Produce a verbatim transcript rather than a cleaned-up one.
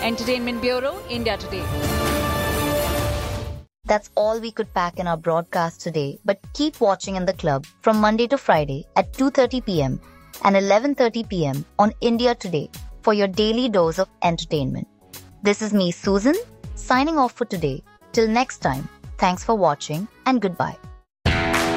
Entertainment Bureau, India Today. That's all we could pack in our broadcast today, but keep watching in the club from Monday to Friday at two thirty p.m. and eleven thirty p.m. on India Today for your daily dose of entertainment. This is me, Susan, signing off for today. Till next time, thanks for watching and goodbye.